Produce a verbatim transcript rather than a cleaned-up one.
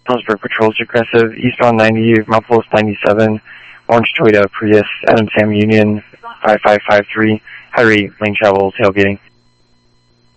Helensburgh Patrol's aggressive. Eastbound ninety, Mount Post ninety-seven, orange Toyota Prius, Adam Sam Union, five five five three, high rate lane travel, tailgating.